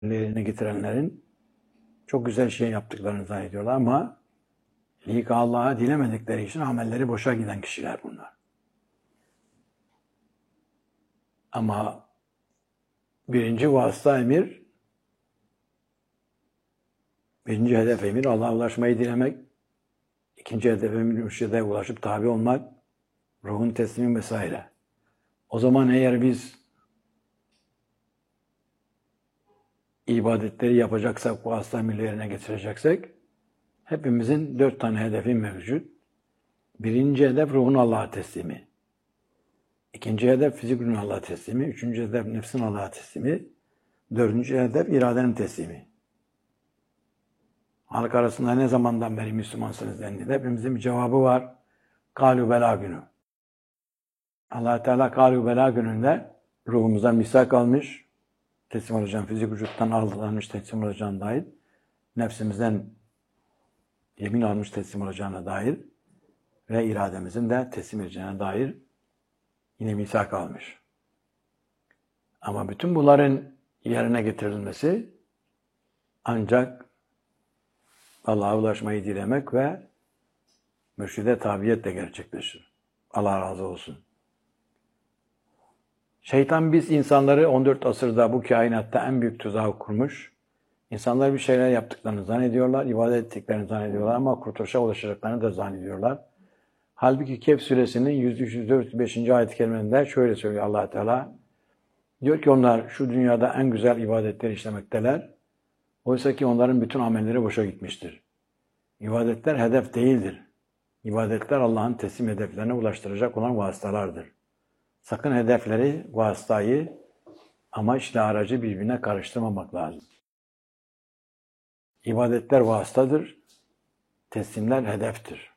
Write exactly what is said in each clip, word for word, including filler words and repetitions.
yerine getirenlerin çok güzel şey yaptıklarını zannediyorlar ama lik Allah'a dilemedikleri için amelleri boşa giden kişiler bunlar. Ama birinci vasıta emir, birinci hedef emir Allah'a ulaşmayı dilemek, ikinci hedef emir mürşide ulaşıp tabi olmak, ruhun teslimi vesaire. O zaman eğer biz ibadetleri yapacaksak, bu vasıta emirleri yerine getireceksek, hepimizin dört tane hedefi mevcut. Birinci hedef ruhun Allah'a teslimi. İkinci hedef fizik Allah'a teslimi. Üçüncü hedef nefsin Allah'a teslimi. Dördüncü hedef iradenin teslimi. Halk arasında ne zamandan beri Müslümansınız dendiğinde hepimizin bir cevabı var. Kâlû belâ günü. Allah Teala kâlû belâ gününde ruhumuzdan misak almış. Teslim olacağım, fizik vücuttan alınmış teslim olacağına dair. Nefsimizden yemin almış teslim olacağına dair. Ve irademizin de teslim edeceğine dair yine misak almış. Ama bütün bunların yerine getirilmesi ancak Allah'a ulaşmayı dilemek ve mürşide tabiyetle gerçekleşir. Allah razı olsun. Şeytan biz insanları on dört asırda bu kainatta en büyük tuzağı kurmuş. İnsanlar bir şeyler yaptıklarını zannediyorlar, ibadet ettiklerini zannediyorlar ama kurtuluşa ulaşacaklarını da zannediyorlar. Halbuki Kehf suresinin yüz üç yüz dört yüz beşinci ayet-i kerimelerinde şöyle söylüyor Allah Teala. Diyor ki onlar şu dünyada en güzel ibadetleri işlemekteler. Oysa ki onların bütün amelleri boşa gitmiştir. İbadetler hedef değildir. İbadetler Allah'ın teslim hedeflerine ulaştıracak olan vasıtalardır. Sakın hedefleri, vasıtayı, amaçla aracı birbirine karıştırmamak lazım. İbadetler vasıtadır, teslimler hedeftir.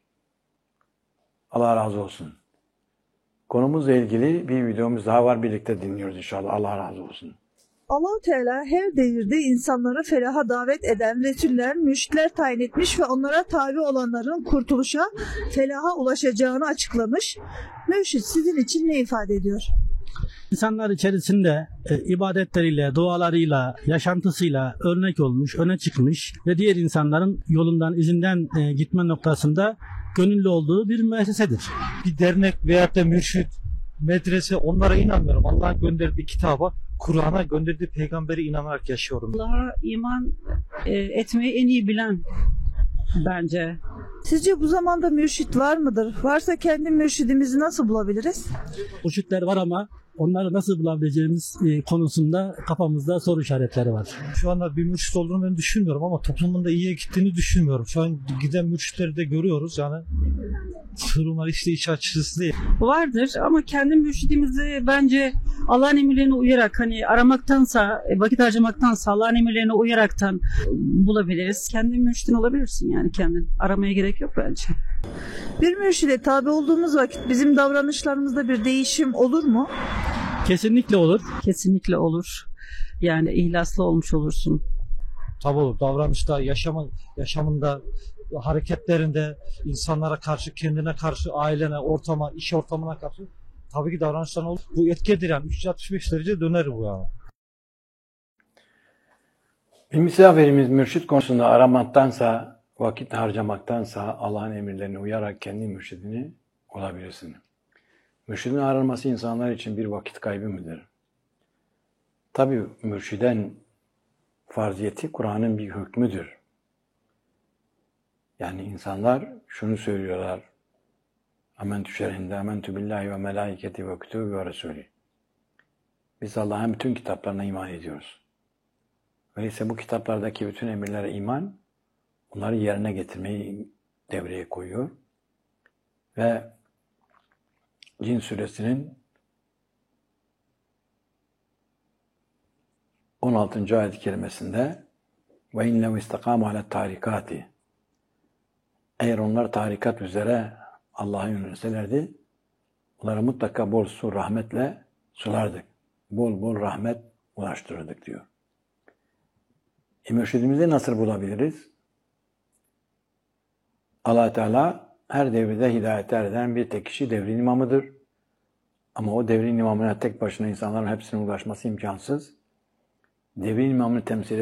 Allah razı olsun. Konumuzla ilgili bir videomuz daha var. Birlikte dinliyoruz inşallah. Allah razı olsun. Allah-u Teala her devirde insanları felaha davet eden Resuller, mürşitler tayin etmiş ve onlara tabi olanların kurtuluşa, felaha ulaşacağını açıklamış. Mürşit sizin için ne ifade ediyor? İnsanlar içerisinde e, ibadetleriyle, dualarıyla, yaşantısıyla örnek olmuş, öne çıkmış ve diğer insanların yolundan, izinden e, gitme noktasında gönüllü olduğu bir müessesedir. Bir dernek veya da mürşit, medrese onlara inanmıyorum. Allah'ın gönderdiği kitaba, Kur'an'a gönderdiği peygambere inanarak yaşıyorum. Allah'a iman e, etmeyi en iyi bilen bence. Sizce bu zamanda mürşit var mıdır? Varsa kendi mürşidimizi nasıl bulabiliriz? Mürşitler var ama onları nasıl bulabileceğimiz e, konusunda kafamızda soru işaretleri var. Şu anda bir mürşit olduğunu ben düşünmüyorum ama toplumun da iyiye gittiğini düşünmüyorum. Şu an giden mürşitleri de görüyoruz yani. Durumlar işte iç açıcısı değil. Vardır ama kendi mürşidimizi bence Allah'ın emirlerine uyarak, hani aramaktansa, vakit harcamaktansa Allah'ın emirlerine uyaraktan bulabiliriz. Kendi mürşidin olabilirsin yani kendin. Aramaya gerek yok bence. Bir mürşide tabi olduğumuz vakit bizim davranışlarımızda bir değişim olur mu? Kesinlikle olur. Kesinlikle olur. Yani ihlaslı olmuş olursun. Tabii olur. Davranışta, yaşamın, yaşamında, hareketlerinde, insanlara karşı, kendine karşı, ailene, ortama, iş ortamına karşı tabii ki davranışların olur. Bu etkidir yani. üç yüz altmış beş derece döner bu ya. Bir misafirimiz mürşit konusunda aramaktansa, vakit harcamaktansa Allah'ın emirlerine uyarak kendi mürşidini olabilirsin. Mürşidin aranması insanlar için bir vakit kaybı mıdır? Tabii mürşiden farziyeti Kur'an'ın bir hükmüdür. Yani insanlar şunu söylüyorlar. Amentü şerhinde, amentü billahi ve melaiketi ve kütübü ve resulü. Biz Allah'ın bütün kitaplarına iman ediyoruz. Öyleyse bu kitaplardaki bütün emirlere iman, onları yerine getirmeyi devreye koyuyor. Ve Cin suresinin on altıncı ayet-i kerimesinde ve innehu istakamu ala tarikati, eğer onlar tarikat üzere Allah'a yönelselerdi, onlara mutlaka bol su rahmetle sulardık. Bol bol rahmet ulaştırırdık diyor. E mürşidimizi nasıl bulabiliriz? Allah Teala her devirde hidayete eren bir tek kişi devrin imamıdır. Ama o devrin imamına tek başına insanların hepsine ulaşması imkansız. devin imamını temsil